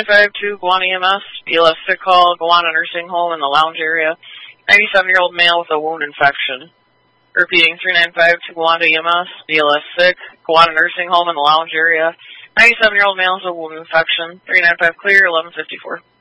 395 to Guana EMS, BLS sick call, Guana nursing home in the lounge area. 97-year-old male with a wound infection. Repeating, 395 to Guana EMS, BLS sick, Guana nursing home in the lounge area. 97-year-old male with a wound infection. 395 clear, 1154.